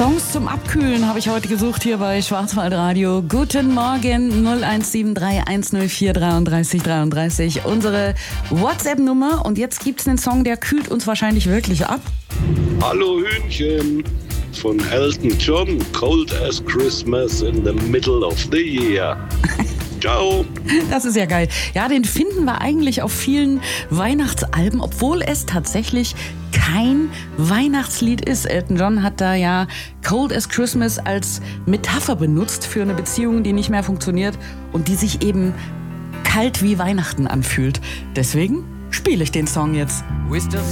Songs zum Abkühlen habe ich heute gesucht hier bei Schwarzwaldradio. Guten Morgen, 0173 104 33 33. Unsere WhatsApp-Nummer. Und jetzt gibt es einen Song, der kühlt uns wahrscheinlich wirklich ab. Hallo Hühnchen von Elton John. Cold as Christmas in the middle of the year. Ciao. Das ist ja geil. Ja, den finden wir eigentlich auf vielen Weihnachtsalben, obwohl es tatsächlich kein Weihnachtslied ist. Elton John hat da ja Cold as Christmas als Metapher benutzt für eine Beziehung, die nicht mehr funktioniert und die sich eben kalt wie Weihnachten anfühlt. Deswegen spiele ich den Song jetzt.